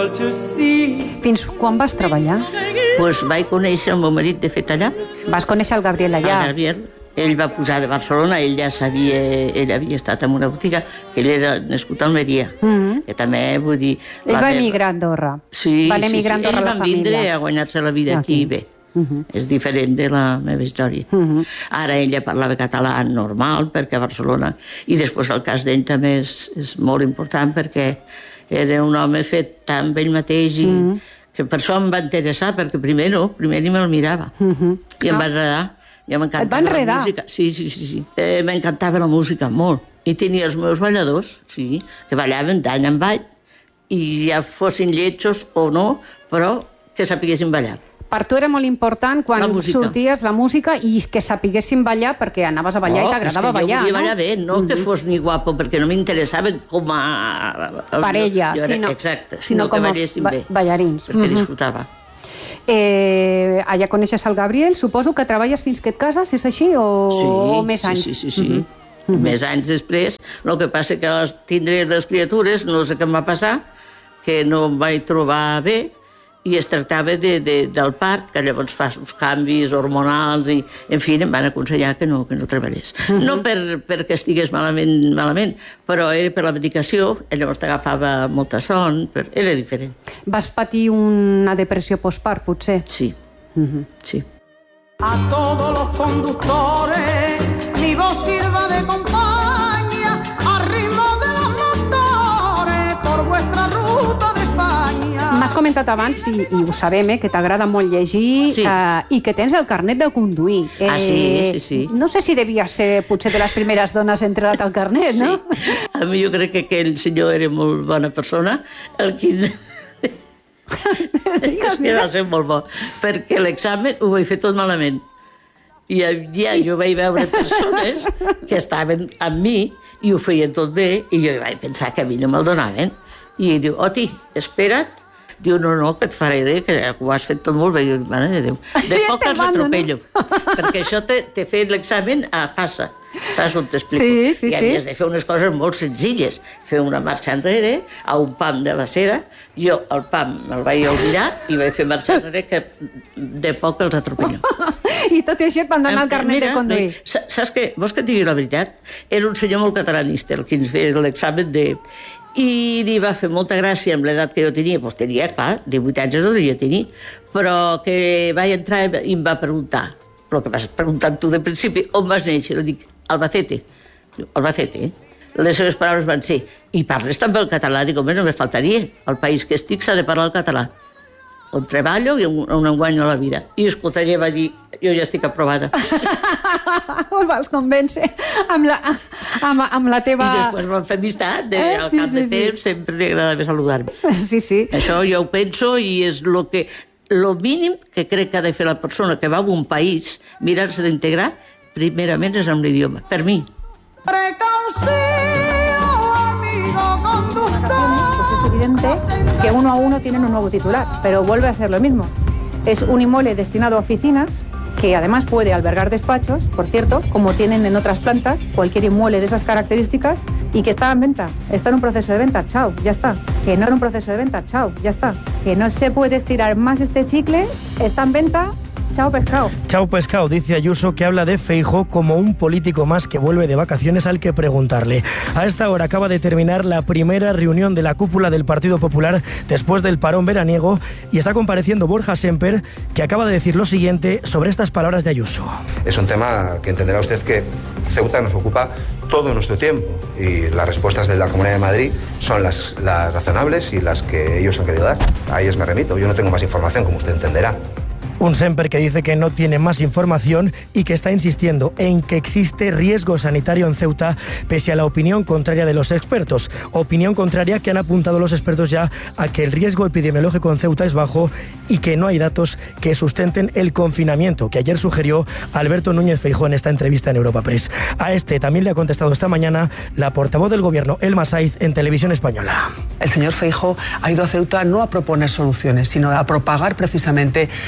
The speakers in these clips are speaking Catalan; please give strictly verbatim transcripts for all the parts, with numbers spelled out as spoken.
Fins quan vas treballar? Pues vaig conèixer el meu marit, de fet, allà. Vas conèixer el Gabriel allà? El Gabriel. Ell va posar de Barcelona, ell ja sabia, ell havia estat en una botiga, que ell era nascut a Almeria. Mm-hmm. Que també, vull dir... Ell va emigrar a Andorra. Sí, va sí, sí. Ell va vindre a guanyar-se la vida aquí, aquí. bé. Uh-huh. És diferent de la meva història. Uh-huh. Ara ella parlava català normal, perquè a Barcelona... I després el cas d'ell també és, és molt important, perquè era un home fet tan ell mateix i... Uh-huh. que per això em va interessar, perquè primer no, primer ni me'l mirava. Uh-huh. I em va enredar. Ja Et va enredar? La música. Sí, sí, sí. sí. Eh, m'encantava la música, molt. I tenia els meus balladors, sí, que ballaven d'any en ball, i ja fossin lletjos o no, però que sapiguessin ballar. Per tu era molt important quan sorties la música i que sapiguessin ballar perquè anaves a ballar oh, i t'agradava ballar, no? Jo volia no? ballar bé, no mm-hmm. que fos ni guapo, perquè no m'interessava com a... parella, era, sinó, exacte, sinó sinó com que a ballessin bé. ballarins. Perquè mm-hmm. disfrutava. Eh, allà coneixes el Gabriel, suposo que treballes fins que et cases, és així? O, sí, o més anys? Sí, sí, sí. sí. Mm-hmm. Més anys després, el que passa que les tindré les criatures, no sé què em va passar, que no em vaig trobar bé, i es tractava de, de, del part, que llavors fa uns canvis hormonals i, en fi, em van aconsellar que no, que no treballés. Uh-huh. No per, perquè estigués malament, malament, però era per la medicació, llavors t'agafava molta son, però era diferent. Vas patir una depressió postpart, potser? Sí, uh-huh. sí. A todos los conductores mi voz sirva de compañía al ritmo de los motores por vuestra ruta de España. M'has comentat abans, i, i ho sabem, eh, que t'agrada molt llegir sí. eh, i que tens el carnet de conduir. Eh, ah, sí, sí, sí. No sé si devia ser potser de les primeres dones a entrar al carnet, sí. no? A mi jo crec que aquell senyor era molt bona persona, el quinze... és que va ser molt bo, perquè l'examen ho vaig fer tot malament. I ja jo vaig veure persones que estaven amb mi i ho feien tot bé, i jo vaig pensar que a mi no me'l donaven. I ell diu, Oti, espera't. Diu, no, no, que et faré bé, que ho has fet tot molt bé. Jo dic, mare de Déu, de poc els atropello, perquè això t'he fet l'examen a casa, saps on t'explico? Sí, sí, I havies de fer unes coses molt senzilles, fer una marxa enrere, a un pam de la cera, jo el pam me'l vaig oblidar i vaig fer marxa enrere, que de poc els atropello. I tot i així et van donar el carnet Mira, de conduir. Saps què? Vols que et digui la veritat? Era un senyor molt catalanista, el que ens feia l'examen de... I li va fer molta gràcia amb l'edat que jo tenia, doncs tenia, clar, divuit anys no devia tenir, però que vaig entrar i em va preguntar, però que vas preguntant tu de principi, on vas néixer? Jo dic, Albacete. Albacete, eh? Les seves paraules van ser, i parles també el català? Dic, home, no me faltaria, al país que estic s'ha de parlar el català. On treballo i on em guanyo la vida. I escolta, ella va dir, jo ja estic aprovada. Us vas convèncer amb la, amb, amb la teva... I després vam fer amistat, de, eh? al sí, cap sí, de sí. temps sempre li agradava saludar-me. Sí, sí. Això jo ho penso i és lo que lo mínim que crec que ha de fer la persona que va a un país, mirar-se d'integrar, primerament és amb l'idioma, per mi. Es evidente que uno a uno tienen un nuevo titular, pero vuelve a ser lo mismo. Es un inmueble destinado a oficinas que además puede albergar despachos, por cierto, como tienen en otras plantas, cualquier inmueble de esas características, y que está en venta, está en un proceso de venta, chao, ya está. Que no en un proceso de venta, chao, ya está. Que no se puede estirar más este chicle, está en venta, chao pescado. Chao pescado, dice Ayuso, que habla de Feijóo como un político más que vuelve de vacaciones al que preguntarle. A esta hora acaba de terminar la primera reunión de la cúpula del Partido Popular después del parón veraniego y está compareciendo Borja Semper, que acaba de decir lo siguiente sobre estas palabras de Ayuso. Es un tema que entenderá usted que Ceuta nos ocupa todo nuestro tiempo y las respuestas de la Comunidad de Madrid son las, las razonables y las que ellos han querido dar. A ellas me remito, yo no tengo más información, como usted entenderá. Un Semper que dice que no tiene más información y que está insistiendo en que existe riesgo sanitario en Ceuta pese a la opinión contraria de los expertos. Opinión contraria que han apuntado los expertos ya a que el riesgo epidemiológico en Ceuta es bajo y que no hay datos que sustenten el confinamiento que ayer sugirió Alberto Núñez Feijóo en esta entrevista en Europa Press. A este también le ha contestado esta mañana la portavoz del gobierno, Elma Saiz, en Televisión Española. El señor Feijóo ha ido a Ceuta no a proponer soluciones, sino a propagar precisamente y a extender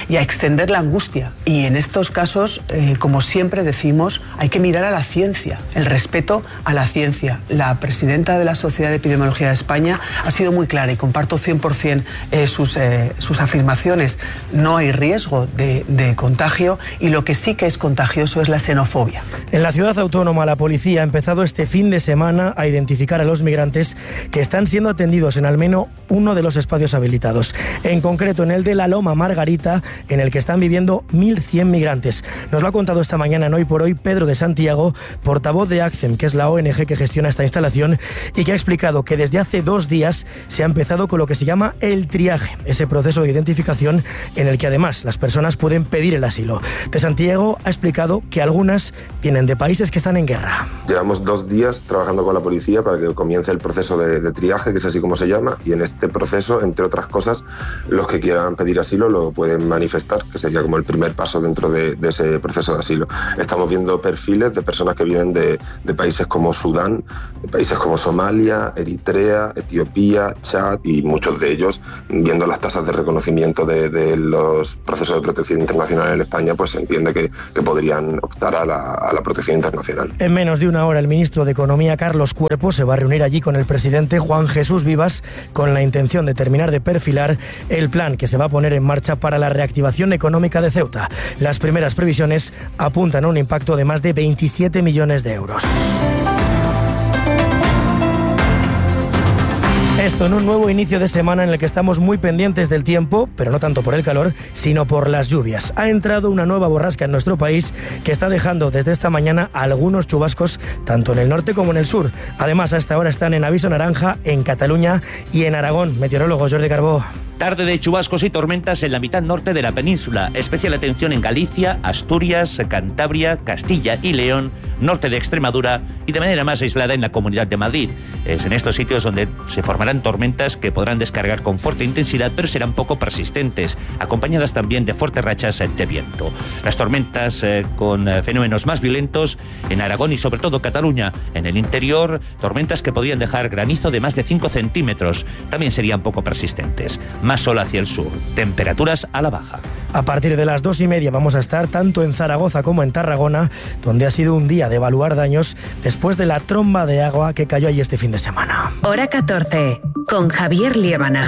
distender la angustia. Y en estos casos, eh, como siempre decimos, hay que mirar a la ciencia, el respeto a la ciencia. La presidenta de la Sociedad de Epidemiología de España ha sido muy clara y comparto cien por ciento eh, sus, eh, sus afirmaciones. No hay riesgo de, de contagio y lo que sí que es contagioso es la xenofobia. En la ciudad autónoma, la policía ha empezado este fin de semana a identificar a los migrantes que están siendo atendidos en al menos uno de los espacios habilitados. En concreto, en el de la Loma Margarita, en el que están viviendo mil cien migrantes. Nos lo ha contado esta mañana en Hoy por Hoy Pedro de Santiago, portavoz de ACCEM, que es la O N G que gestiona esta instalación, y que ha explicado que desde hace dos días se ha empezado con lo que se llama el triaje, ese proceso de identificación en el que además las personas pueden pedir el asilo. De Santiago ha explicado que algunas vienen de países que están en guerra. Llevamos dos días trabajando con la policía para que comience el proceso de, de triaje, que es así como se llama, y en este proceso, entre otras cosas, los que quieran pedir asilo lo pueden manifestar, que sería como el primer paso dentro de, de ese proceso de asilo. Estamos viendo perfiles de personas que vienen de, de países como Sudán, de países como Somalia, Eritrea, Etiopía, Chad, y muchos de ellos, viendo las tasas de reconocimiento de, de los procesos de protección internacional en España, pues se entiende que, que podrían optar a la, a la protección internacional. En menos de una hora, el ministro de Economía, Carlos Cuerpo, se va a reunir allí con el presidente Juan Jesús Vivas con la intención de terminar de perfilar el plan que se va a poner en marcha para la reactivación económica de Ceuta. Las primeras previsiones apuntan a un impacto de más de veintisiete millones de euros. Esto en un nuevo inicio de semana en el que estamos muy pendientes del tiempo, pero no tanto por el calor, sino por las lluvias. Ha entrado una nueva borrasca en nuestro país que está dejando desde esta mañana algunos chubascos tanto en el norte como en el sur. Además, a esta hora están en aviso naranja en Cataluña y en Aragón. Meteorólogo Jordi Carbó. Tarde de chubascos y tormentas en la mitad norte de la península. Especial atención en Galicia, Asturias, Cantabria, Castilla y León, norte de Extremadura y de manera más aislada en la Comunidad de Madrid. Es en estos sitios donde se formarán tormentas que podrán descargar con fuerte intensidad, pero serán poco persistentes, acompañadas también de fuertes rachas de viento. Las tormentas eh, con eh, fenómenos más violentos en Aragón y sobre todo Cataluña. En el interior, tormentas que podrían dejar granizo de más de cinco centímetros. También serían poco persistentes. Más sol hacia el sur, temperaturas a la baja. A partir de las dos y media vamos a estar tanto en Zaragoza como en Tarragona, donde ha sido un día de evaluar daños después de la tromba de agua que cayó allí este fin de semana. Hora catorce, con Javier Liébana.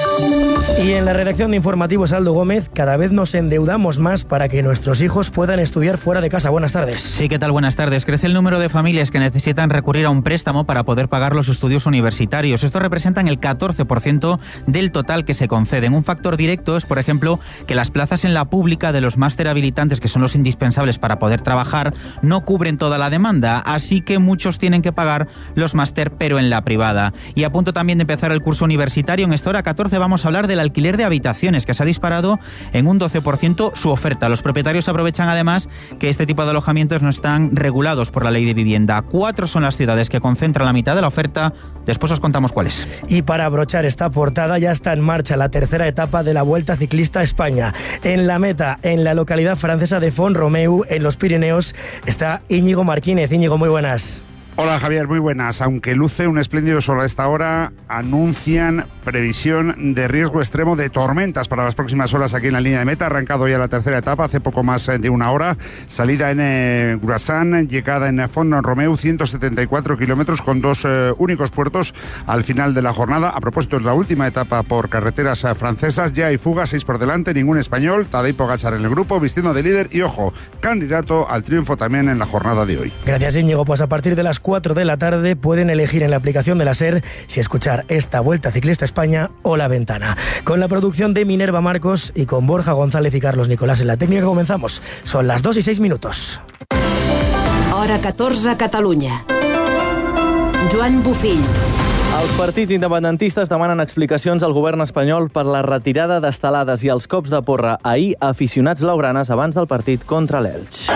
Y en la redacción de Informativos, Aldo Gómez, cada vez nos endeudamos más para que nuestros hijos puedan estudiar fuera de casa. Buenas tardes. Sí, ¿qué tal? Buenas tardes. Crece el número de familias que necesitan recurrir a un préstamo para poder pagar los estudios universitarios. Esto representan el catorce por ciento del total que se conceden. Un factor directo es, por ejemplo, que las plazas en la pública de los máster habilitantes, que son los indispensables para poder trabajar, no cubren toda la demanda, así que muchos tienen que pagar los máster, pero en la privada. Y a punto también de empezar el curso universitario, en esta hora catorce vamos a hablar del alquiler de habitaciones, que se ha disparado en un doce por ciento su oferta. Los propietarios aprovechan además que este tipo de alojamientos no están regulados por la ley de vivienda. Cuatro son las ciudades que concentran la mitad de la oferta. Después os contamos cuáles. Y para abrochar esta portada, ya está en marcha la tercera etapa de la Vuelta Ciclista a España. En la meta, en la localidad francesa de Font-Romeu, en los Pirineos, está Íñigo Marquínez. Íñigo, muy buenas. Hola Javier, muy buenas. Aunque luce un espléndido sol a esta hora, anuncian previsión de riesgo extremo de tormentas para las próximas horas aquí en la línea de meta. Ha arrancado ya la tercera etapa hace poco más de una hora. Salida en eh, Grassan, llegada en Font-Romeu, ciento setenta y cuatro kilómetros con dos eh, únicos puertos al final de la jornada. A propósito, es la última etapa por carreteras eh, francesas. Ya hay fuga, seis por delante, ningún español. Tadej Pogačar en el grupo, vistiendo de líder y, ojo, candidato al triunfo también en la jornada de hoy. Gracias, Íñigo. Pues a partir de las cuatro de la tarde pueden elegir en la aplicación de la SER si escuchar esta Vuelta Ciclista a España o La Ventana. Con la producción de Minerva Marcos y con Borja González y Carlos Nicolás en la técnica comenzamos. Son las dos y seis minutos. Hora catorze a Catalunya. Joan Bufill. Els partits independentistes demanen explicacions al govern espanyol per la retirada d'estelades i els cops de porra ahir a aficionats blaugranes abans del partit contra l'Elx.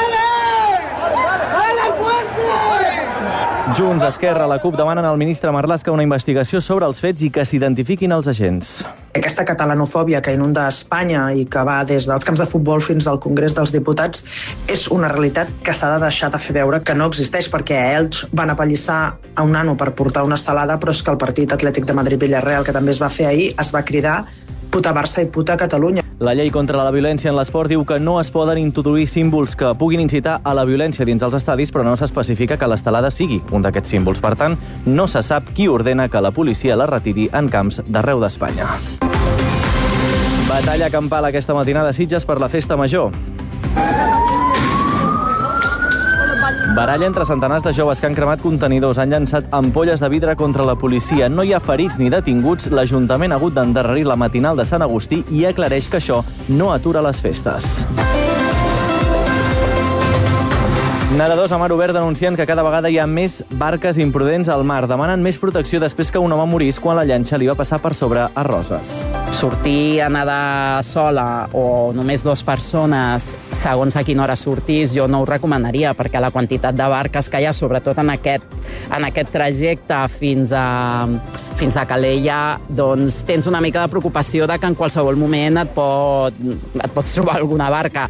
Junts, Esquerra, la CUP demanen al ministre Marlaska una investigació sobre els fets i que s'identifiquin els agents. Aquesta catalanofòbia que inunda Espanya i que va des dels camps de futbol fins al Congrés dels Diputats és una realitat que s'ha de deixar de fer veure que no existeix, perquè a Elx van apallissar a un nano per portar una estelada, però és que el partit Atlètic de Madrid-Villarreal, que també es va fer ahir, es va cridar puta Barça i puta Catalunya. La llei contra la violència en l'esport diu que no es poden introduir símbols que puguin incitar a la violència dins els estadis, però no s'especifica que l'estelada sigui un d'aquests símbols. Per tant, no se sap qui ordena que la policia la retiri en camps d'arreu d'Espanya. Batalla campal aquesta matinada a Sitges per la festa major. Baralla entre centenars de joves que han cremat contenidors, han llançat ampolles de vidre contra la policia. No hi ha ferits ni detinguts. L'Ajuntament ha hagut d'endarrerir la matinal de Sant Agustí i aclareix que això no atura les festes. Nedadors a mar obert denuncien que cada vegada hi ha més barques imprudents al mar. Demanen més protecció després que un home morís quan la llanxa li va passar per sobre a Roses. Sortir a nedar sola o només dues persones, segons a quina hora sortís, jo no ho recomanaria, perquè la quantitat de barques que hi ha, sobretot en aquest, en aquest trajecte fins a, fins a Calella, doncs tens una mica de preocupació de que en qualsevol moment et, pot, et pots trobar alguna barca.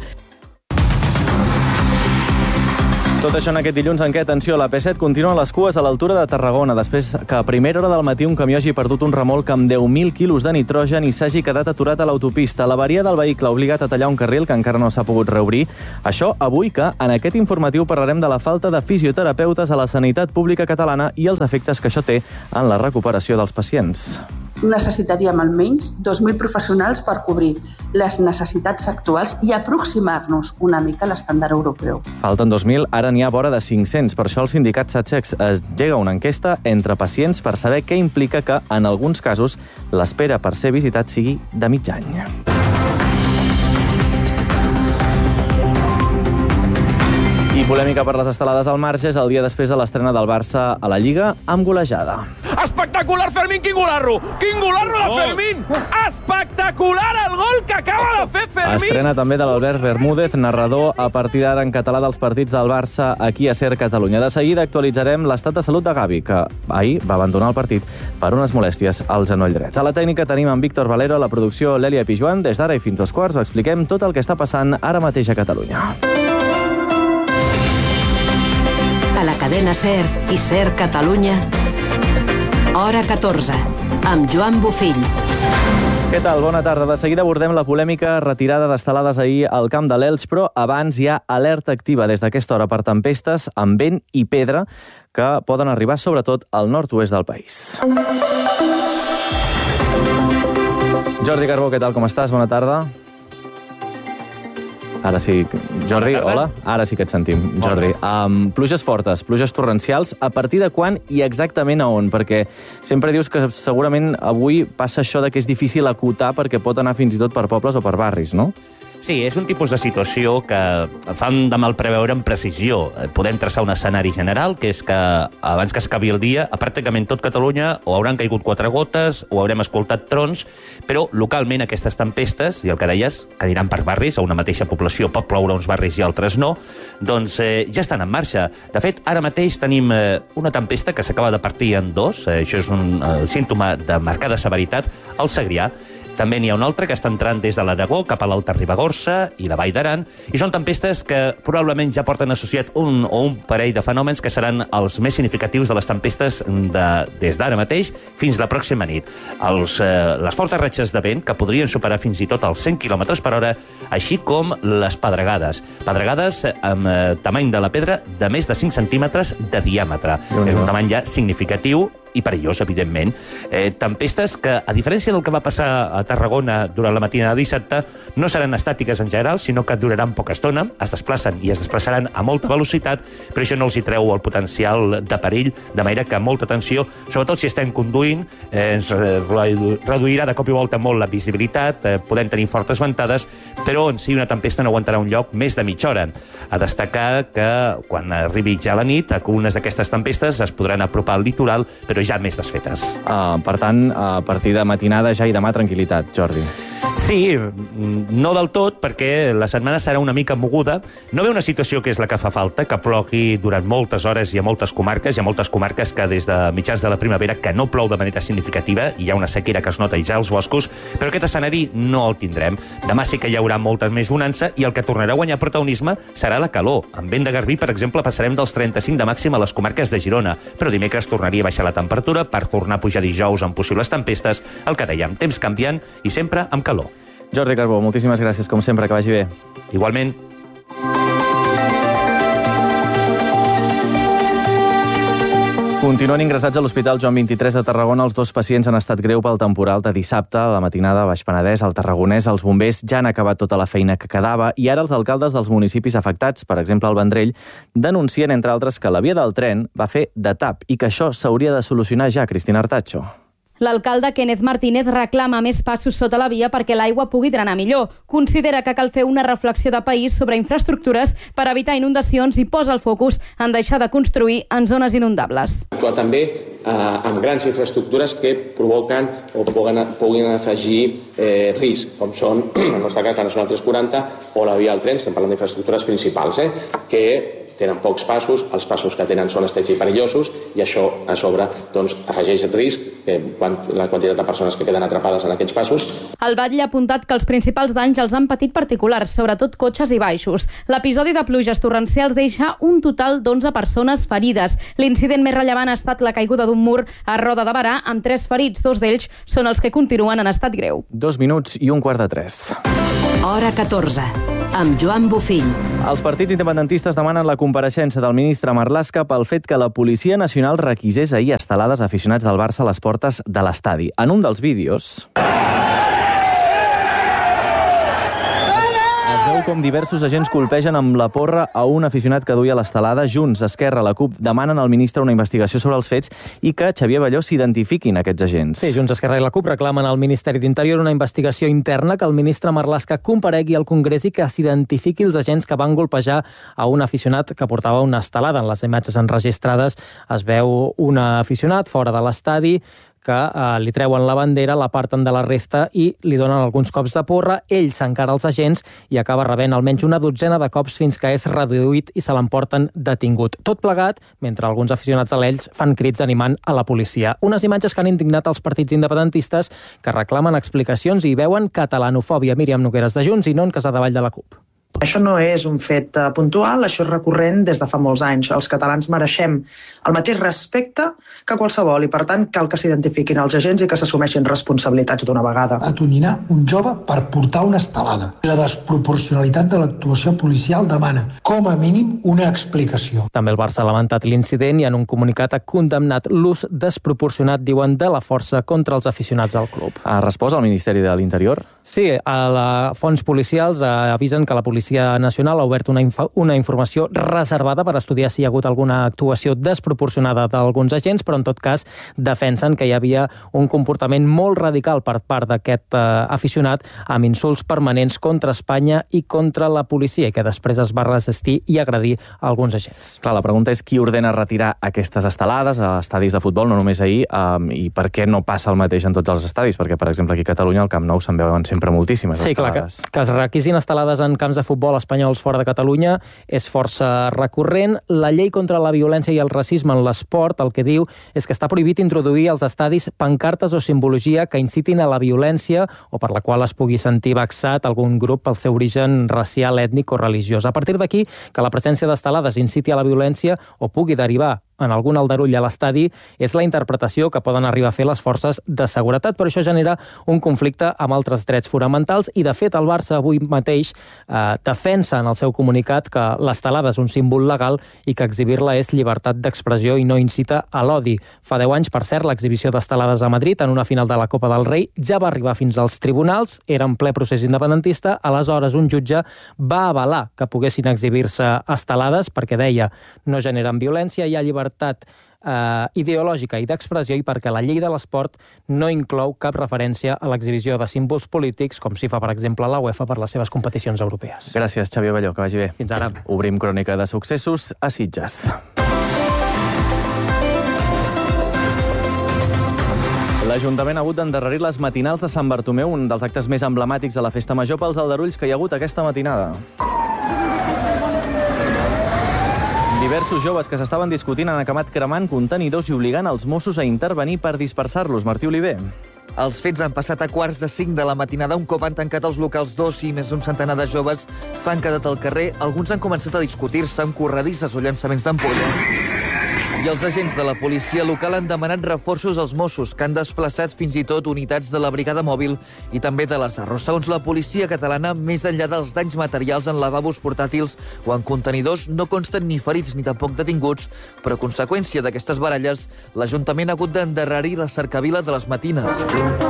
Tot això en aquest dilluns en què, atenció, la P set continua les cues a l'altura de Tarragona, després que a primera hora del matí un camió hagi perdut un remolc amb deu mil quilos de nitrogen i s'hagi quedat aturat a l'autopista. L'avaria del vehicle ha obligat a tallar un carril que encara no s'ha pogut reobrir. Això avui que, en aquest informatiu, parlarem de la falta de fisioterapeutes a la sanitat pública catalana i els efectes que això té en la recuperació dels pacients. Necessitaríem almenys dos mil professionals per cobrir les necessitats actuals i aproximar-nos una mica a l'estàndard europeu. Falten dos mil, ara n'hi ha vora de cinc-cents. Per això el sindicat SATSEX engega una enquesta entre pacients per saber què implica que, en alguns casos, l'espera per ser visitat sigui de mig any. I polèmica per les estelades al Marges el dia després de l'estrena del Barça a la Lliga amb golejada. Espectacular, Fermín, quin golarro! Quin golarro de Fermín! Espectacular el gol que acaba de fer Fermín! Estrena també de l'Albert Bermúdez, narrador a partir d'ara en català dels partits del Barça aquí a SER Catalunya. De seguida actualitzarem l'estat de salut de Gavi, que ahir va abandonar el partit per unes molèsties al genoll dret. A la tècnica tenim en Víctor Valero, a la producció l'Èlia Pijuan. Des d'ara i fins dos quarts us expliquem tot el que està passant ara mateix a Catalunya. A la cadena SER i SER Catalunya, hora catorze, amb Joan Bufill. Què tal? Bona tarda. De seguida abordem la polèmica retirada d'estelades ahir al camp de l'Elx, però abans hi ha alerta activa des d'aquesta hora per tempestes amb vent i pedra que poden arribar sobretot al nord-oest del país. Jordi Carbó, què tal? Com estàs? Bona tarda. Ara sí. Jordi, hola. Ara sí que et sentim, Jordi. Um, pluges fortes, pluges torrencials. A partir de quan i exactament a on? Perquè sempre dius que segurament avui passa això de que és difícil acotar perquè pot anar fins i tot per pobles o per barris, no? Sí, és un tipus de situació que fan de mal preveure amb precisió. Podem traçar un escenari general, que és que abans que s'acabi el dia, a pràcticament tot Catalunya o hauran caigut quatre gotes o haurem escoltat trons, però localment aquestes tempestes, i el que deies, que aniran per barris, a una mateixa població pot ploure uns barris i altres no, doncs eh, ja estan en marxa. De fet, ara mateix tenim eh, una tempesta que s'acaba de partir en dos, eh, això és un eh, símptoma de marcada severitat, al Segrià. També n'hi ha una altra que està entrant des de l'Aragó cap a l'Alta Ribagorça i la Vall d'Aran, i són tempestes que probablement ja porten associat un o un parell de fenòmens que seran els més significatius de les tempestes de, des d'ara mateix fins la pròxima nit. Els, eh, les fortes ratxes de vent, que podrien superar fins i tot els cent quilòmetres per hora, així com les pedregades. Pedregades amb eh, tamany de la pedra de més de cinc centímetres de diàmetre. No, no. És un tamany ja significatiu i perillós, evidentment. Eh, tempestes que, a diferència del que va passar a Tarragona durant la matina de dissabte, no seran estàtiques en general, sinó que duraran poca estona, es desplacen i es desplaçaran a molta velocitat, però això no els hi treu el potencial de perill, de manera que molta atenció, sobretot si estem conduint, eh, ens reduirà de cop i volta molt la visibilitat, eh, podem tenir fortes ventades, però en si una tempesta no aguantarà un lloc més de mitja hora. A destacar que quan arribi ja la nit, algunes d'aquestes tempestes es podran apropar al litoral, però ja més desfetes. Uh, per tant, a partir de matinada ja i demà tranquil·litat, Jordi. Sí, no del tot, perquè la setmana serà una mica moguda. No ve una situació que és la que fa falta, que plogui durant moltes hores i a moltes comarques. Hi ha moltes comarques que des de mitjans de la primavera que no plou de manera significativa, i hi ha una sequera que es nota ja als boscos, però aquest escenari no el tindrem. Demà sí que hi haurà molta més bonança i el que tornarà a guanyar protagonisme serà la calor. En vent de garbí, per exemple, passarem dels trenta-cinc de màxim a les comarques de Girona, però dimecres tornaria a baixar la temperatura per tornar a pujar dijous amb possibles tempestes, el que dèiem, temps canviant i sempre amb calor. Jordi Carbó, moltíssimes gràcies, com sempre, que vagi bé. Igualment. Continuen ingressats a l'Hospital Joan vint-i-tres de Tarragona els dos pacients en estat greu pel temporal de dissabte. A la matinada a Baix Penedès, al Tarragonès, els bombers ja han acabat tota la feina que quedava i ara els alcaldes dels municipis afectats, per exemple el Vendrell, denuncien, entre altres, que la via del tren va fer de tap i que això s'hauria de solucionar ja. Cristina Artacho. L'alcalde Kenneth Martínez reclama més passos sota la via perquè l'aigua pugui drenar millor. Considera que cal fer una reflexió de país sobre infraestructures per evitar inundacions i posa el focus en deixar de construir en zones inundables. Actuar també eh, amb grans infraestructures que provoquen o puguin, puguin afegir eh, risc, com són, en el nostre cas, la Nacional tres quaranta o la via del tren. Estem parlant d'infraestructures principals, eh, que tenen pocs passos, els passos que tenen són estrets i perillosos i això a sobre doncs, afegeix risc, eh, quan, la quantitat de persones que queden atrapades en aquests passos. El batlle ha apuntat que els principals danys els han patit particulars, sobretot cotxes i baixos. L'episodi de pluges torrencials deixa un total d'onze persones ferides. L'incident més rellevant ha estat la caiguda d'un mur a Roda de Berà, amb tres ferits, dos d'ells són els que continuen en estat greu. Dos minuts i un quart de tres. Hora catorze, amb Joan Bofill. Els partits independentistes demanen la compareixença del ministre Marlaska pel fet que la Policia Nacional requisés ahir estelades a aficionats del Barça a les portes de l'estadi. En un dels vídeos es veu com diversos agents colpegen amb la porra a un aficionat que duia l'estelada. Junts, Esquerra, la CUP demanen al ministre una investigació sobre els fets i que Xavier Balló s'identifiquin aquests agents. Sí, Junts, Esquerra i la CUP reclamen al Ministeri d'Interior una investigació interna, que el ministre Marlaska comparegui al Congrés i que s'identifiqui els agents que van golpejar a un aficionat que portava una estelada. En les imatges enregistrades es veu un aficionat fora de l'estadi que eh, li treuen la bandera, l'aparten de la resta i li donen alguns cops de porra. Ell s'encara als agents i acaba rebent almenys una dotzena de cops fins que és reduït i se l'emporten detingut. Tot plegat mentre alguns aficionats a l'Ells fan crits animant a la policia. Unes imatges que han indignat els partits independentistes que reclamen explicacions i veuen catalanofòbia. Míriam Nogueres de Junts i Non Casadevall de la CUP. Això no és un fet puntual, això és recurrent des de fa molts anys. Els catalans mereixem el mateix respecte que qualsevol i, per tant, cal que s'identifiquin els agents i que s'assumeixin responsabilitats d'una vegada. Atonyinar un jove per portar una estelada. La desproporcionalitat de l'actuació policial demana, com a mínim, una explicació. També el Barça ha lamentat l'incident i en un comunicat ha condemnat l'ús desproporcionat, diuen, de la força contra els aficionats al club. Ha respost al Ministeri de l'Interior? Sí, a la fons policials avisen que la policia Nacional ha obert una, inf- una informació reservada per estudiar si hi ha hagut alguna actuació desproporcionada d'alguns agents, però en tot cas defensen que hi havia un comportament molt radical per part d'aquest eh, aficionat amb insults permanents contra Espanya i contra la policia i que després es va resistir i agredir alguns agents. Clar, la pregunta és qui ordena retirar aquestes estelades a estadis de futbol, no només ahir, um, i per què no passa el mateix en tots els estadis? Perquè, per exemple, aquí a Catalunya al Camp Nou se'n veuen sempre moltíssimes sí, estelades. Sí, clar, que, que es requisin estelades en camps de futbol futbol espanyols fora de Catalunya és força recurrent. La llei contra la violència i el racisme en l'esport el que diu és que està prohibit introduir als estadis pancartes o simbologia que incitin a la violència o per la qual es pugui sentir vexat algun grup pel seu origen racial, ètnic o religiós. A partir d'aquí, que la presència d'estelades inciti a la violència o pugui derivar en algun aldarull a l'estadi és la interpretació que poden arribar a fer les forces de seguretat, però això genera un conflicte amb altres drets fonamentals i, de fet, el Barça avui mateix eh, defensa en el seu comunicat que l'estelada és un símbol legal i que exhibir-la és llibertat d'expressió i no incita a l'odi. Fa deu anys, per cert, l'exhibició d'estelades a Madrid en una final de la Copa del Rei ja va arribar fins als tribunals, era en ple procés independentista, aleshores un jutge va avalar que poguessin exhibir-se estelades perquè deia no generen violència, hi ha llibertat llibertat eh, ideològica i d'expressió i perquè la llei de l'esport no inclou cap referència a l'exhibició de símbols polítics, com s'hi fa, per exemple, la UEFA per les seves competicions europees. Gràcies, Xavier Balló, que vagi bé. Fins ara. Obrim crònica de successos a Sitges. L'Ajuntament ha hagut d'endarrerir les matinals de Sant Bartomeu, un dels actes més emblemàtics de la Festa Major, pels aldarulls que hi ha hagut aquesta matinada. Diversos joves que s'estaven discutint han acabat cremant contenidors i obligant els Mossos a intervenir per dispersar-los. Martí Oliver. Els fets han passat a quarts de cinc de la matinada. Un cop han tancat els locals d'oci, més d'un centenar de joves s'han quedat al carrer. Alguns han començat a discutir-se amb corredisses o llançaments d'ampolla. I els agents de la policia local han demanat reforços als Mossos, que han desplaçat fins i tot unitats de la brigada mòbil i també de les Arros. Segons la policia catalana, més enllà dels danys materials en lavabos portàtils o en contenidors, no consten ni ferits ni tampoc detinguts, però a conseqüència d'aquestes baralles, l'Ajuntament ha hagut d'endarrerir la cercavila de les matines.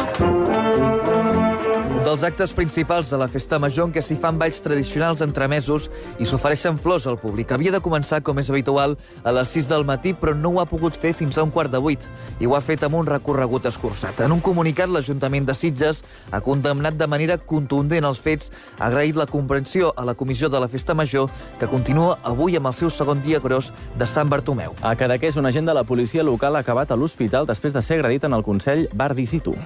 Dels actes principals de la festa major en què s'hi fan balls tradicionals entremesos i s'ofereixen flors al públic. Havia de començar, com és habitual, a les sis del matí, però no ho ha pogut fer fins a un quart de vuit i ho ha fet amb un recorregut escurçat. En un comunicat, l'Ajuntament de Sitges ha condemnat de manera contundent els fets, ha agraït la comprensió a la comissió de la festa major, que continua avui amb el seu segon dia gros de Sant Bartomeu. A Cadaqués, un agent de la policia local ha acabat a l'hospital després de ser agredit en el Consell Bar d'Isitu.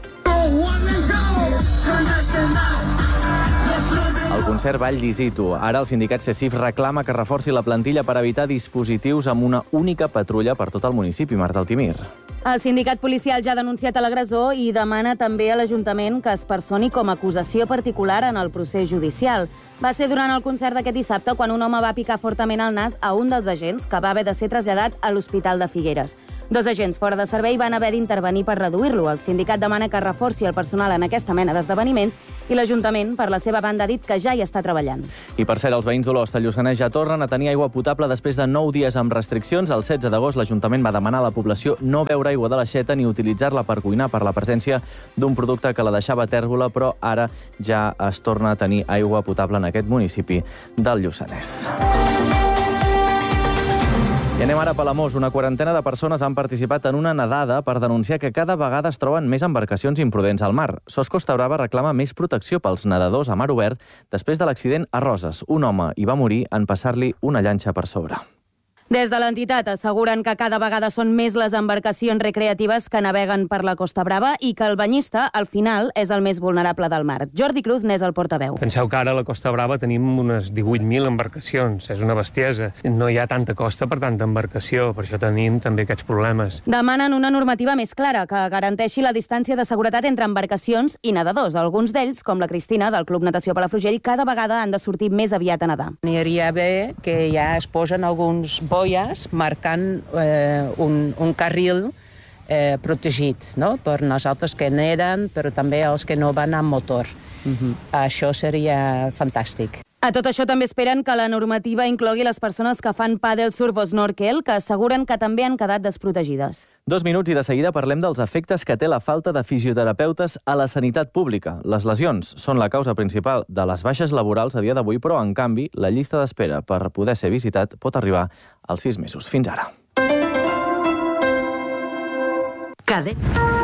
El concert Vall d'Isitu. Ara el sindicat CECIF reclama que reforci la plantilla per evitar dispositius amb una única patrulla per tot el municipi. Marta Altimir. El sindicat policial ja ha denunciat a l'agressor i demana també a l'Ajuntament que es personi com a acusació particular en el procés judicial. Va ser durant el concert d'aquest dissabte quan un home va picar fortament al nas a un dels agents, que va haver de ser traslladat a l'Hospital de Figueres. Dos agents fora de servei van haver d'intervenir per reduir-lo. El sindicat demana que reforci el personal en aquesta mena d'esdeveniments i l'Ajuntament, per la seva banda, ha dit que ja hi està treballant. I per cert, els veïns d'Olost, al Lluçanès, ja tornen a tenir aigua potable després de nou dies amb restriccions. El setze d'agost l'Ajuntament va demanar a la població no beure aigua de l'aixeta ni utilitzar-la per cuinar per la presència d'un producte que la deixava tèrbola, però ara ja es torna a tenir aigua potable en aquest municipi del Lluçanès. I anem ara a Palamós. Una quarantena de persones han participat en una nedada per denunciar que cada vegada es troben més embarcacions imprudents al mar. Sos Costa Brava reclama més protecció pels nedadors a mar obert després de l'accident a Roses. Un home hi va morir en passar-li una llanxa per sobre. Des de l'entitat asseguren que cada vegada són més les embarcacions recreatives que naveguen per la Costa Brava i que el banyista, al final, és el més vulnerable del mar. Jordi Cruz n'és el portaveu. Penseu que ara a la Costa Brava tenim unes divuit mil embarcacions. És una bestiesa. No hi ha tanta costa per tanta embarcació, per això tenim també aquests problemes. Demanen una normativa més clara que garanteixi la distància de seguretat entre embarcacions i nedadors. Alguns d'ells, com la Cristina, del Club Natació Palafrugell, cada vegada han de sortir més aviat a nedar. Aniria bé que ja es posen alguns boies marcant eh, un, un carril eh, protegit, no? Per nosaltres que neden, però també els que no van amb motor. Uh-huh. Això seria fantàstic. A tot això també esperen que la normativa inclogui les persones que fan pàdel, surf o snorkel, que asseguren que també han quedat desprotegides. Dos minuts i de seguida parlem dels efectes que té la falta de fisioterapeutes a la sanitat pública. Les lesions són la causa principal de les baixes laborals a dia d'avui, però, en canvi, la llista d'espera per poder ser visitat pot arribar als sis mesos. Fins ara. Cade.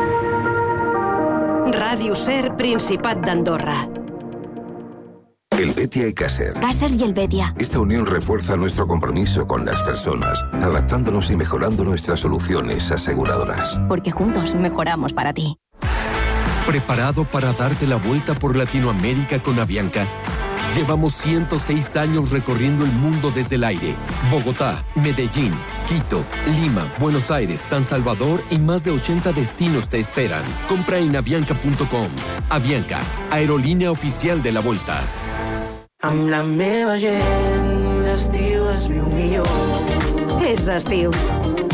Ràdio Ser, Principat d'Andorra. El Betia y Caser. Caser y el Betia. Esta unión refuerza nuestro compromiso con las personas, adaptándonos y mejorando nuestras soluciones aseguradoras. Porque juntos mejoramos para ti. ¿Preparado para darte la vuelta por Latinoamérica con Avianca? Llevamos ciento seis años recorriendo el mundo desde el aire. Bogotá, Medellín, Quito, Lima, Buenos Aires, San Salvador y más de ochenta destinos te esperan. Compra en avianca punto com. Avianca, aerolínea oficial de la Volta. Amb la meva gent, l'estiu és viu millor. És estiu.